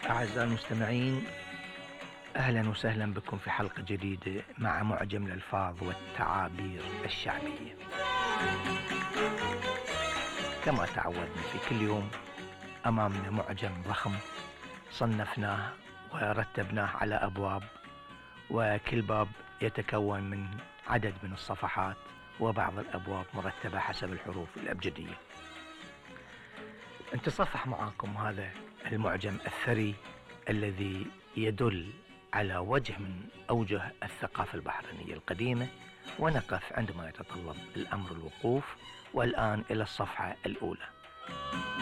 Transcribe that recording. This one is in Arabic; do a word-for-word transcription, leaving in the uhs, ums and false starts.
أعزائي المستمعين، أهلا وسهلا بكم في حلقة جديدة مع معجم الألفاظ والتعابير الشعبية. كما تعودنا في كل يوم أمامنا معجم ضخم صنفناه ورتبناه على أبواب، وكل باب يتكون من عدد من الصفحات، وبعض الأبواب مرتبة حسب الحروف الأبجدية. نتصفح معاكم هذا المعجم الثري الذي يدل على وجه من أوجه الثقافة البحرينية القديمة، ونقف عندما يتطلب الأمر الوقوف. والآن إلى الصفحة الأولى.